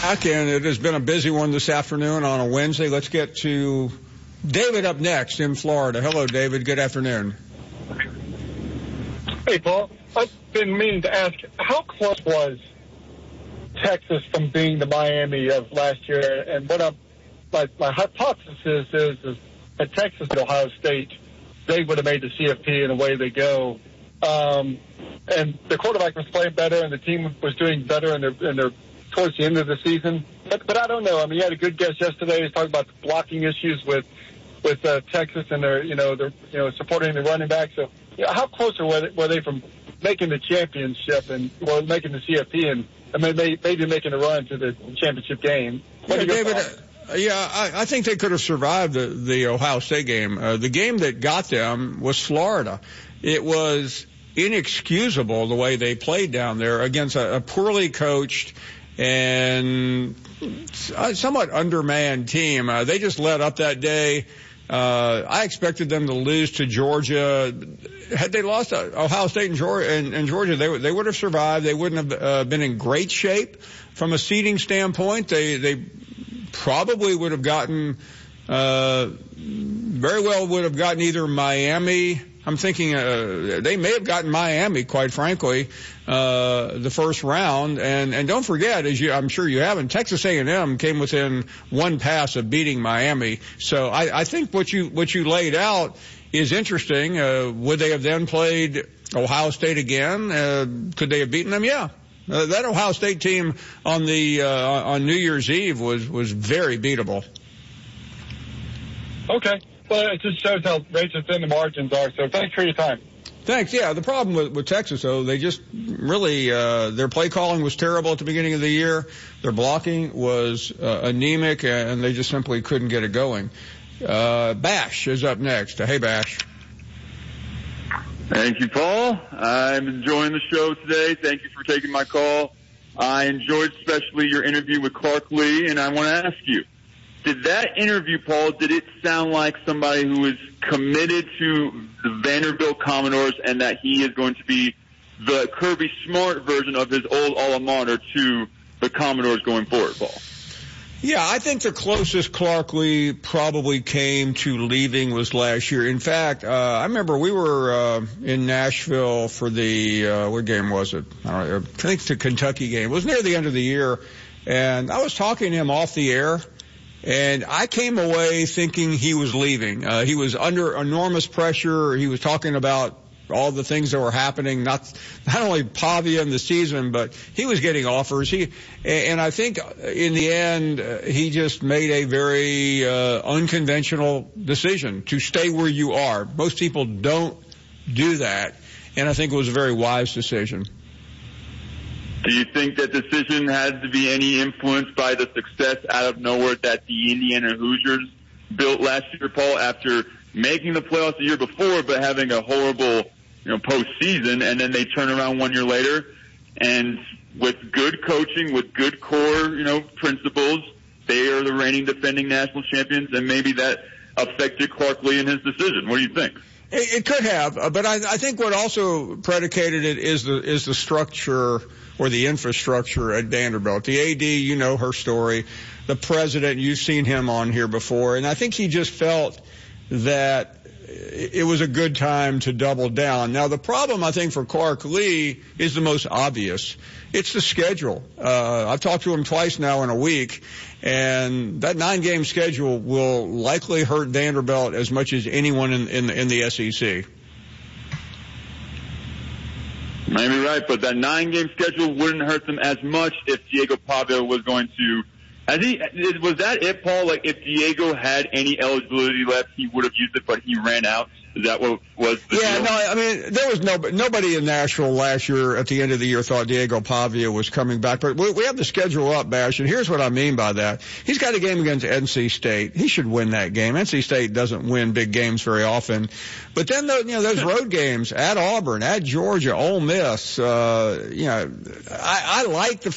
back, and it has been a busy one this afternoon on a Wednesday. Let's get to David up next in Florida. Hello, David. Good afternoon. Hey, Paul. I've been meaning to ask, how close was Texas from being the Miami of last year? And what my hypothesis is that Texas and Ohio State, they would have made the CFP, and away they go. And the quarterback was playing better, and the team was doing better in their towards the end of the season. But I don't know. I mean, you had a good guest yesterday. He was talking about the blocking issues with Texas and their supporting the running back. So how close were they from making the championship and making the CFP and maybe making a run to the championship game? Yeah, David. I think they could have survived the Ohio State game. The game that got them was Florida. It was inexcusable the way they played down there against a poorly coached and somewhat undermanned team. They just let up that day. I expected them to lose to Georgia. Had they lost to Ohio State and Georgia, they would have survived. They wouldn't have been in great shape from a seeding standpoint. They probably would have gotten, very well would have gotten either Miami. I'm thinking they may have gotten Miami, quite frankly, the first round. And don't forget, I'm sure you haven't, Texas A&M came within one pass of beating Miami. So I think what you laid out is interesting. Would they have then played Ohio State again? Could they have beaten them? Yeah. That Ohio State team on New Year's Eve was very beatable. Okay. Well, it just shows how racist thin the margins are. So thanks for your time. Thanks. Yeah, the problem with Texas, though, they just really their play calling was terrible at the beginning of the year. Their blocking was anemic, and they just simply couldn't get it going. Bash is up next. Hey, Bash. Thank you, Paul. I'm enjoying the show today. Thank you for taking my call. I enjoyed especially your interview with Clark Lee, and I want to ask you, did that interview, Paul, did it sound like somebody who is committed to the Vanderbilt Commodores and that he is going to be the Kirby Smart version of his old alma mater to the Commodores going forward, Paul? Yeah, I think the closest Clark Lee probably came to leaving was last year. In fact, I remember we were in Nashville for the what game was it? I think it's the Kentucky game. It was near the end of the year, and I was talking to him off the air, and I came away thinking he was leaving. He was under enormous pressure. He was talking about all the things that were happening, not only Pavia in the season, but he was getting offers. And I think in the end, he just made a very unconventional decision to stay where you are. Most people don't do that, and I think it was a very wise decision. Do you think that decision had to be any influenced by the success out of nowhere that the Indiana Hoosiers built last year, Paul, after making the playoffs the year before but having a horrible postseason, and then they turn around 1 year later, and with good coaching, with good core, principles, they are the reigning defending national champions, and maybe that affected Clark Lee in his decision. What do you think? It could have, but I think what also predicated it is the structure or the infrastructure at Vanderbilt. The AD, her story. The president, you've seen him on here before, and I think he just felt that it was a good time to double down. Now, the problem, I think, for Clark Lee is the most obvious. It's the schedule. I've talked to him twice now in a week, and that 9-game schedule will likely hurt Vanderbilt as much as anyone in the SEC. Maybe right, but that 9-game schedule wouldn't hurt them as much if Diego Pavia was going to. Was that it, Paul? Like, if Diego had any eligibility left, he would have used it, but he ran out. Is that what was the deal? No, I mean, there was nobody in Nashville last year at the end of the year thought Diego Pavia was coming back. But we have the schedule up, Bash, and here's what I mean by that. He's got a game against NC State. He should win that game. NC State doesn't win big games very often. But then, those road games at Auburn, at Georgia, Ole Miss, I like the